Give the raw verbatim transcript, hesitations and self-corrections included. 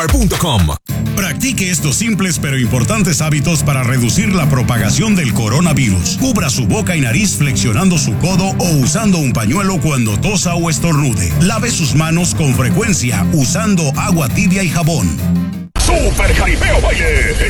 punto com. Practique estos simples pero importantes hábitos para reducir la propagación del coronavirus. Cubra su boca y nariz flexionando su codo o usando un pañuelo cuando tosa o estornude. Lave sus manos con frecuencia usando agua tibia y jabón. Super Jaripeo Baile